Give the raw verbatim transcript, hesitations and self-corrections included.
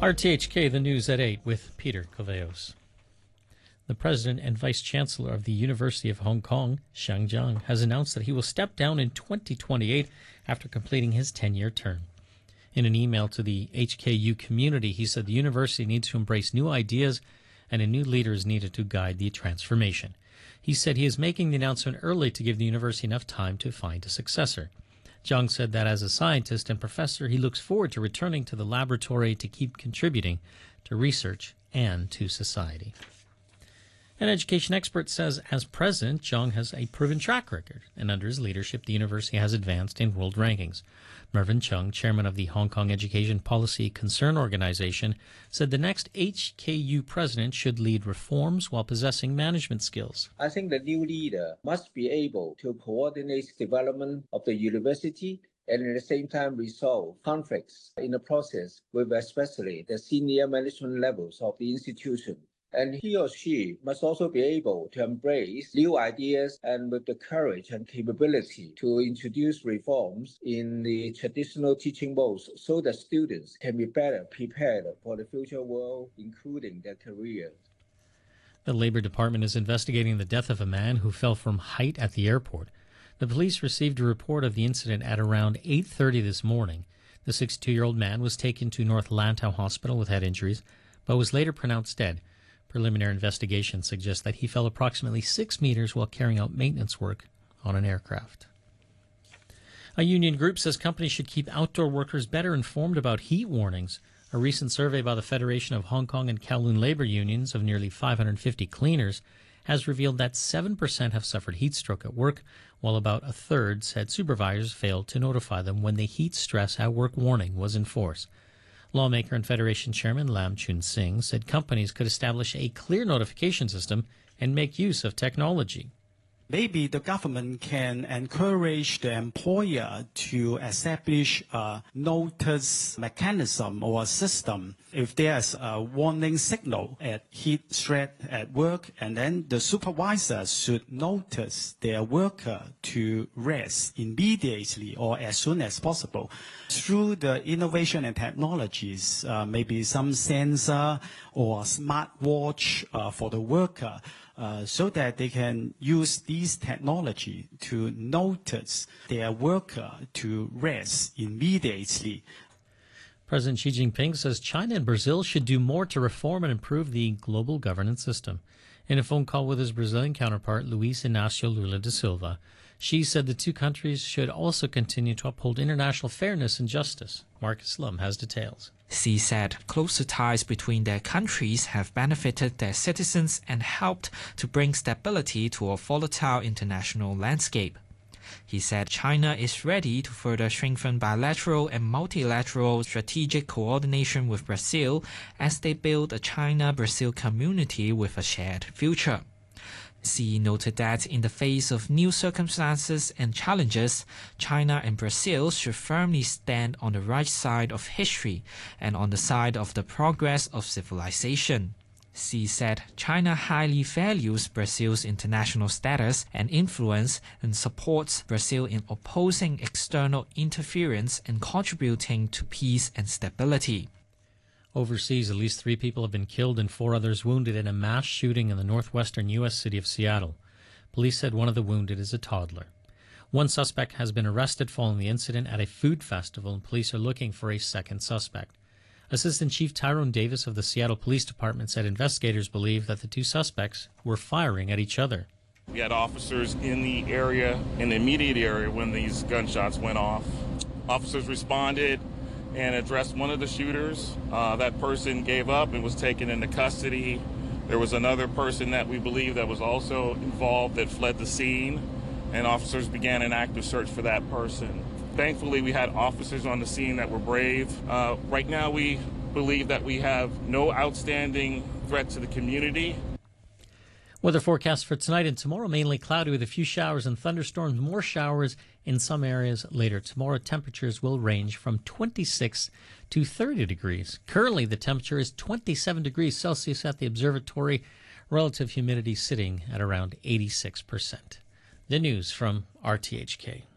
R T H K, the news at eight with Peter Coveos. The president and vice chancellor of the University of Hong Kong, Xiang Jiang, has announced that he will step down in twenty twenty-eight after completing his ten-year term. In an email to the H K U community, he said the university needs to embrace new ideas and a new leader is needed to guide the transformation. He said he is making the announcement early to give the university enough time to find a successor. Jiang said that as a scientist and professor, he looks forward to returning to the laboratory to keep contributing to research and to society. An education expert says as president, Jiang has a proven track record, and under his leadership, the university has advanced in world rankings. Mervyn Chung, chairman of the Hong Kong Education Policy Concern Organization, said the next H K U president should lead reforms while possessing management skills. I think the new leader must be able to coordinate the development of the university and at the same time resolve conflicts in the process with especially the senior management levels of the institution. And he or she must also be able to embrace new ideas and with the courage and capability to introduce reforms in the traditional teaching modes so that students can be better prepared for the future world, including their careers. The Labor Department is investigating the death of a man who fell from height at the airport. The police received a report of the incident at around eight thirty this morning. The sixty-two-year-old man was taken to North Lantau Hospital with head injuries, but was later pronounced dead. Preliminary investigation suggests that he fell approximately six meters while carrying out maintenance work on an aircraft. A union group says companies should keep outdoor workers better informed about heat warnings. A recent survey by the Federation of Hong Kong and Kowloon labor unions of nearly five hundred fifty cleaners has revealed that seven percent have suffered heat stroke at work, while about a third said supervisors failed to notify them when the heat stress at work warning was in force. Lawmaker and Federation Chairman Lam Chun Sing said companies could establish a clear notification system and make use of technology. Maybe the government can encourage the employer to establish a notice mechanism or system if there's a warning signal at heat stress at work, and then the supervisor should notice their worker to rest immediately or as soon as possible. Through the innovation and technologies, uh, maybe some sensor or smartwatch uh, for the worker, Uh, so that they can use these technology to notice their worker to rest immediately. President Xi Jinping says China and Brazil should do more to reform and improve the global governance system. In a phone call with his Brazilian counterpart, Luiz Inácio Lula da Silva, Xi said the two countries should also continue to uphold international fairness and justice. Marcus Lum has details. Xi said closer ties between their countries have benefited their citizens and helped to bring stability to a volatile international landscape. He said China is ready to further strengthen bilateral and multilateral strategic coordination with Brazil as they build a China-Brazil community with a shared future. Xi noted that in the face of new circumstances and challenges, China and Brazil should firmly stand on the right side of history and on the side of the progress of civilization. Xi said China highly values Brazil's international status and influence and supports Brazil in opposing external interference and contributing to peace and stability. Overseas, at least three people have been killed and four others wounded in a mass shooting in the northwestern U S city of Seattle. Police said one of the wounded is a toddler. One suspect has been arrested following the incident at a food festival, and police are looking for a second suspect. Assistant Chief Tyrone Davis of the Seattle Police Department said investigators believe that the two suspects were firing at each other. We had officers in the area, in the immediate area, when these gunshots went off. Officers responded and addressed one of the shooters. Uh, that person gave up and was taken into custody. There was another person that we believe that was also involved that fled the scene, and officers began an active search for that person. Thankfully, we had officers on the scene that were brave. Uh, right now, we believe that we have no outstanding threat to the community. Weather forecast for tonight and tomorrow, mainly cloudy with a few showers and thunderstorms, more showers in some areas later. Tomorrow, temperatures will range from twenty-six to thirty degrees. Currently, the temperature is twenty-seven degrees Celsius at the observatory, relative humidity sitting at around eighty-six percent. The news from R T H K.